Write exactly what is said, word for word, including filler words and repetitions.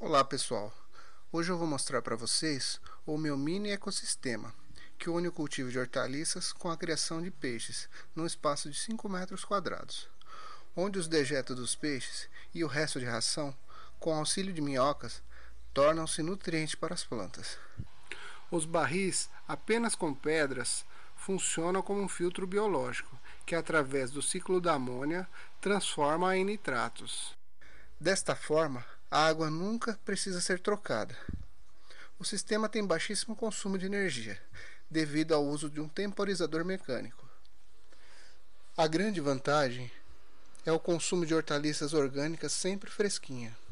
Olá pessoal, hoje eu vou mostrar para vocês o meu mini ecossistema, que une o cultivo de hortaliças com a criação de peixes, num espaço de cinco metros quadrados, onde os dejetos dos peixes e o resto de ração, com auxílio de minhocas, tornam-se nutrientes para as plantas. Os barris, apenas com pedras, funcionam como um filtro biológico, que através do ciclo da amônia transforma em nitratos. Desta forma, a água nunca precisa ser trocada. O sistema tem baixíssimo consumo de energia, devido ao uso de um temporizador mecânico. A grande vantagem é o consumo de hortaliças orgânicas sempre fresquinha.